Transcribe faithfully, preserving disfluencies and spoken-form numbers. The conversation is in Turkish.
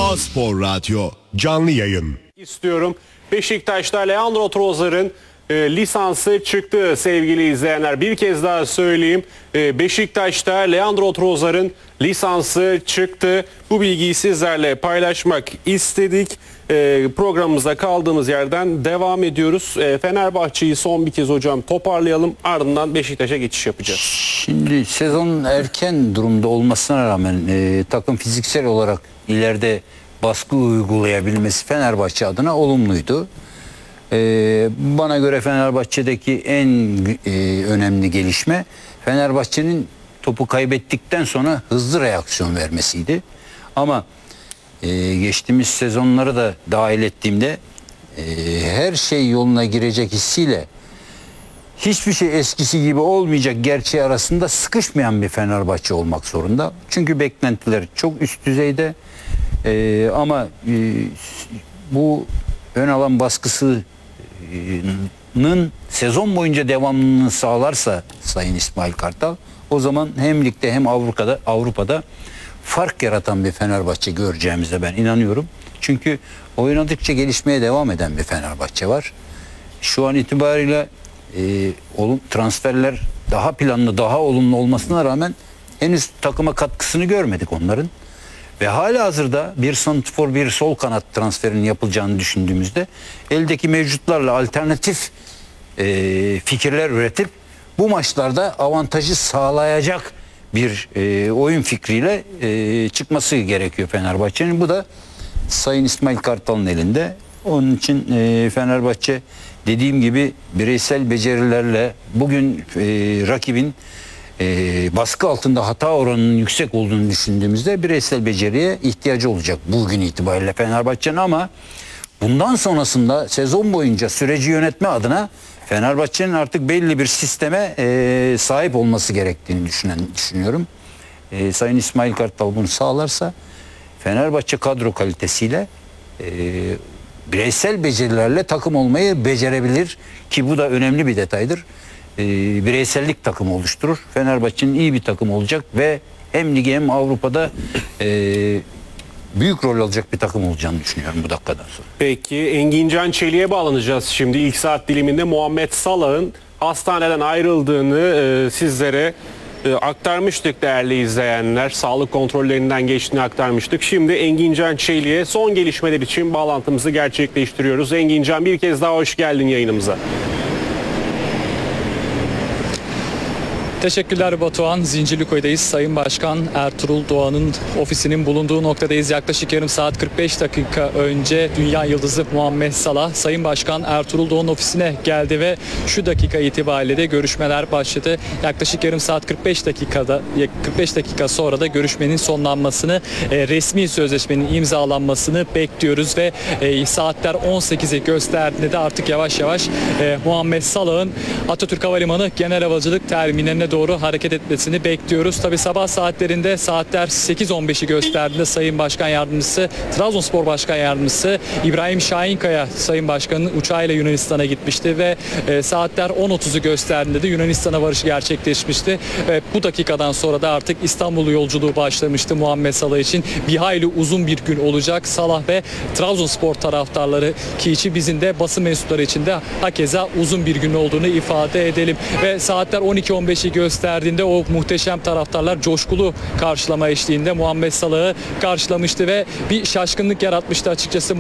A Spor Radyo canlı yayın. İstiyorum. Beşiktaş'ta Leandro Trossard'ın e, lisansı çıktı sevgili izleyenler. Bir kez daha söyleyeyim. E, Beşiktaş'ta Leandro Trossard'ın lisansı çıktı. Bu bilgiyi sizlerle paylaşmak istedik. E, programımıza kaldığımız yerden devam ediyoruz. E, Fenerbahçe'yi son bir kez hocam toparlayalım. Ardından Beşiktaş'a geçiş yapacağız. Şimdi sezonun erken durumda olmasına rağmen e, takım fiziksel olarak ileride baskı uygulayabilmesi Fenerbahçe adına olumluydu. Ee, bana göre Fenerbahçe'deki en e, önemli gelişme Fenerbahçe'nin topu kaybettikten sonra hızlı reaksiyon vermesiydi. Ama e, geçtiğimiz sezonları da dahil ettiğimde e, her şey yoluna girecek hissiyle hiçbir şey eskisi gibi olmayacak gerçeği arasında sıkışmayan bir Fenerbahçe olmak zorunda. Çünkü beklentiler çok üst düzeyde. Ee, ama e, bu ön alan baskısının sezon boyunca devamlılığını sağlarsa Sayın İsmail Kartal, o zaman hem ligde hem Avrupa'da Avrupa'da fark yaratan bir Fenerbahçe göreceğimize ben inanıyorum. Çünkü oynadıkça gelişmeye devam eden bir Fenerbahçe var. Şu an itibariyle e, olum, transferler daha planlı, daha olumlu olmasına rağmen henüz takıma katkısını görmedik onların. Ve halihazırda bir santrfor, bir sol kanat transferinin yapılacağını düşündüğümüzde eldeki mevcutlarla alternatif e, fikirler üretip bu maçlarda avantajı sağlayacak bir e, oyun fikriyle e, çıkması gerekiyor Fenerbahçe'nin. Bu da Sayın İsmail Kartal'ın elinde. Onun için e, Fenerbahçe dediğim gibi bireysel becerilerle bugün e, rakibin E, baskı altında hata oranının yüksek olduğunu düşündüğümüzde bireysel beceriye ihtiyacı olacak bugün itibariyle Fenerbahçe'nin. Ama bundan sonrasında sezon boyunca süreci yönetme adına Fenerbahçe'nin artık belli bir sisteme e, sahip olması gerektiğini düşünen, düşünüyorum. E, Sayın İsmail Kartal bunu sağlarsa Fenerbahçe kadro kalitesiyle e, bireysel becerilerle takım olmayı becerebilir ki bu da önemli bir detaydır. E, bireysellik takımı oluşturur. Fenerbahçe'nin iyi bir takım olacak ve hem ligi hem Avrupa'da e, büyük rol alacak bir takım olacağını düşünüyorum bu dakikadan sonra. Peki Engin Can Çelik'e bağlanacağız şimdi. İlk saat diliminde Muhammed Salah'ın hastaneden ayrıldığını e, sizlere e, aktarmıştık değerli izleyenler. Sağlık kontrollerinden geçtiğini aktarmıştık. Şimdi Engin Can Çelik'e son gelişmeler için bağlantımızı gerçekleştiriyoruz. Engin Can, bir kez daha hoş geldin yayınımıza. Teşekkürler Batuhan. Zincirlikuyu'dayız. Sayın Başkan Ertuğrul Doğan'ın ofisinin bulunduğu noktadayız. Yaklaşık yarım saat kırk beş dakika önce dünya yıldızı Muhammed Salah Sayın Başkan Ertuğrul Doğan'ın ofisine geldi ve şu dakika itibariyle de görüşmeler başladı. Yaklaşık yarım saat kırk beş dakikada kırk beş dakika sonra da görüşmenin sonlanmasını, e, resmi sözleşmenin imzalanmasını bekliyoruz ve e, saatler on sekizi gösterdiğinde de artık yavaş yavaş e, Muhammed Salah'ın Atatürk Havalimanı Genel Havacılık Terminaline doğru hareket etmesini bekliyoruz. Tabi sabah saatlerinde saatler sekiz on beşi gösterdiğinde Sayın Başkan Yardımcısı, Trabzonspor Başkan Yardımcısı İbrahim Şahinkaya Sayın Başkan'ın uçağıyla Yunanistan'a gitmişti ve e, saatler on otuzu gösterdiğinde de Yunanistan'a varış gerçekleşmişti. Ve bu dakikadan sonra da artık İstanbul yolculuğu başlamıştı Muhammed Salah için. Bir hayli uzun bir gün olacak. Salah ve Trabzonspor taraftarları ki içi bizim de basın mensupları için de hakeza uzun bir gün olduğunu ifade edelim. Ve saatler on iki on beşi gösterdiğinde o muhteşem taraftarlar coşkulu karşılama eşliğinde Muhammed Salah'ı karşılamıştı ve bir şaşkınlık yaratmıştı açıkçası.